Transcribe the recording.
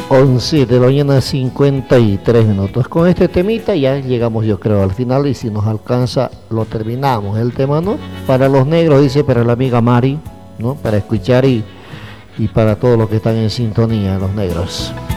11 de la mañana, 53 minutos. Con este temita ya llegamos, yo creo, al final, y si nos alcanza lo terminamos el tema, ¿no? Para los negros, dice, para la amiga Mari, ¿no? Para escuchar y para todos los que están en sintonía, los negros.